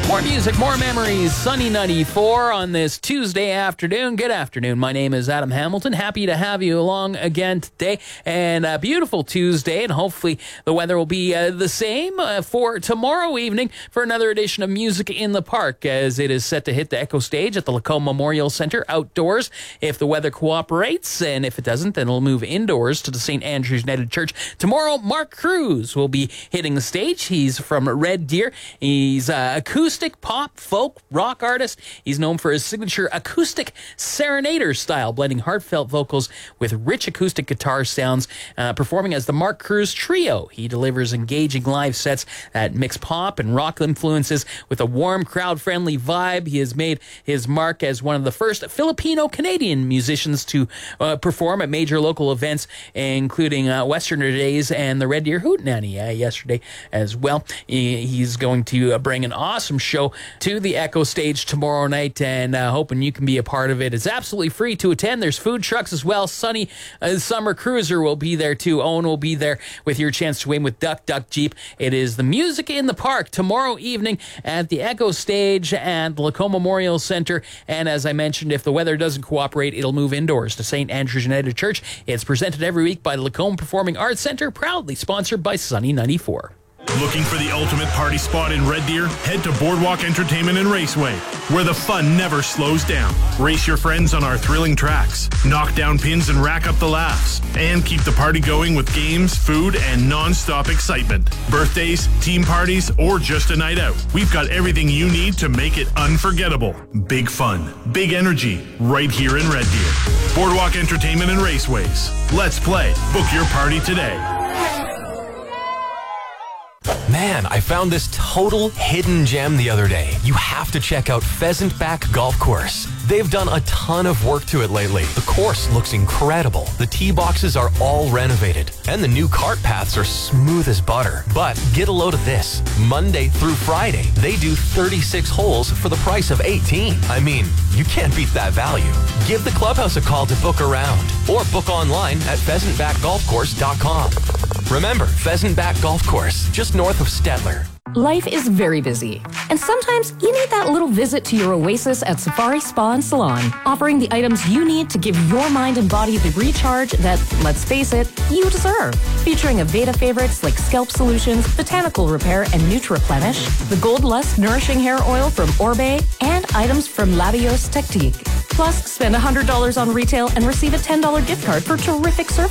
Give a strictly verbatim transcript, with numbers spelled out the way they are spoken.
More music, more memories. Sunny ninety-four on this Tuesday afternoon. Good afternoon. My name is Adam Hamilton. Happy to have you along again today. And a beautiful Tuesday. And hopefully the weather will be uh, the same uh, for tomorrow evening for another edition of Music in the Park, as it is set to hit the Echo Stage at the Lacombe Memorial Centre outdoors if the weather cooperates. And if it doesn't, then it'll move indoors to the Saint Andrew's United Church. Tomorrow, Mark Cruz will be hitting the stage. He's from Red Deer. He's uh, acoustic. Pop, folk, rock artist. He's known for his signature acoustic serenader style, blending heartfelt vocals with rich acoustic guitar sounds, uh, performing as the Mark Cruz Trio. He delivers engaging live sets that mix pop and rock influences with a warm, crowd-friendly vibe. He has made his mark as one of the first Filipino-Canadian musicians to uh, perform at major local events, including uh, Westerner Days and the Red Deer Hootenanny uh, yesterday as well. He, he's going to uh, bring an awesome show to the Echo Stage tomorrow night, and uh, hoping you can be a part of it. It's absolutely free to attend. There's food trucks as well. Sunny uh, Summer Cruiser will be there too. Owen will be there with your chance to win with Duck Duck Jeep. It is the Music in the Park tomorrow evening at the Echo Stage at the Lacombe Memorial Centre. And as I mentioned, if the weather doesn't cooperate, it'll move indoors to Saint Andrew's United Church. It's presented every week by the Lacombe Performing Arts Centre, proudly sponsored by Sunny ninety-four. Looking for the ultimate party spot in Red Deer? Head to Boardwalk Entertainment and Raceway, where the fun never slows down. Race your friends on our thrilling tracks, knock down pins and rack up the laughs, and keep the party going with games, food, and non-stop excitement. Birthdays, team parties, or just a night out, we've got everything you need to make it unforgettable. Big fun, big energy, right here in Red Deer. Boardwalk Entertainment and Raceways. Let's play. Book your party today. Man, I found this total hidden gem the other day. You have to check out Pheasant Back Golf Course. They've done a ton of work to it lately. The course looks incredible. The tee boxes are all renovated, and the new cart paths are smooth as butter. But get a load of this. Monday through Friday, they do thirty-six holes for the price of eighteen. I mean, you can't beat that value. Give the clubhouse a call to book around, or book online at pheasant back golf course dot com. Remember, Pheasant Back Golf Course, just north of Stettler. Life is very busy, and sometimes you need that little visit to your oasis at Safari Spa and Salon, offering the items you need to give your mind and body the recharge that, let's face it, you deserve. Featuring Aveda favorites like Scalp Solutions, Botanical Repair, and Nutriplenish, the Gold Lust Nourishing Hair Oil from Orbe, and items from Labios Technique. Plus, spend one hundred dollars on retail and receive a ten dollars gift card for terrific service.